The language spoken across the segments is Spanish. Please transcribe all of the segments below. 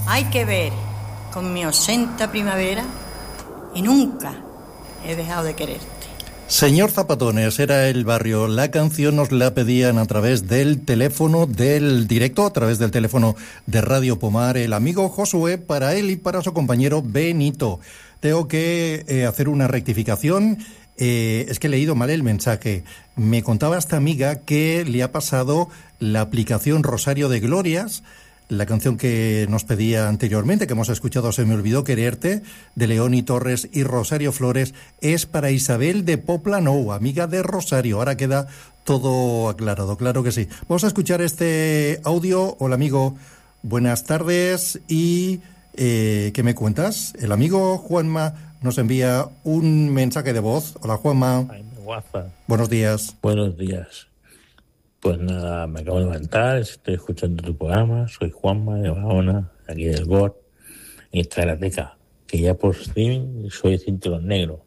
Hay que ver con mi 80 primavera y nunca he dejado de quererte. Señor Zapatones, era el barrio. La canción nos la pedían a través del teléfono del directo, a través del teléfono de Radio Pomar, el amigo Josué, para él y para su compañero Benito. Tengo que hacer una rectificación. Es que he leído mal el mensaje. Me contaba esta amiga que le ha pasado la aplicación Rosario de Glorias, la canción que nos pedía anteriormente, que hemos escuchado, Se me olvidó quererte, de Leoni Torres y Rosario Flores, es para Isabel de Poplano, amiga de Rosario. Ahora queda todo aclarado, claro que sí. Vamos a escuchar este audio. Hola, amigo, buenas tardes. ¿Y qué me cuentas? El amigo Juanma nos envía un mensaje de voz. Hola, Juanma. Ay, guapa. Buenos días. Buenos días. Pues nada, me acabo de levantar, estoy escuchando tu programa, soy Juanma de Barahona, aquí del GOR, en Estarateca, que ya por streaming soy cinturón negro.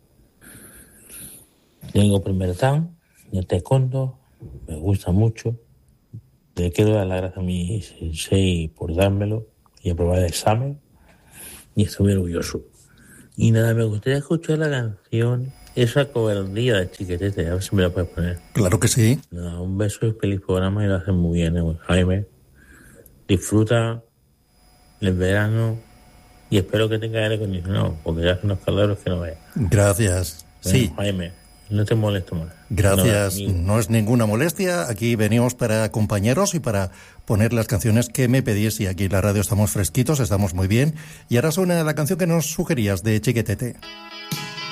Tengo primer dan, en taekwondo, me gusta mucho. Le quiero dar las gracias a mi sensei por dármelo y aprobar el examen, y estoy muy orgulloso. Y nada, me gustaría escuchar la canción, esa cobardía de Chiquetete, a ver si me la puedes poner. Claro que sí. Nada, un beso y feliz programa y lo hacen muy bien, Jaime. Disfruta el verano y espero que tenga aire acondicionado, porque ya hace unos calores que no veas. Gracias. Sí. Jaime, no te molesto más. Gracias, no es ninguna molestia. Aquí venimos para acompañaros y para poner las canciones que me pedís. Y aquí en la radio estamos fresquitos, estamos muy bien. Y ahora suena la canción que nos sugerías de Chiquetete.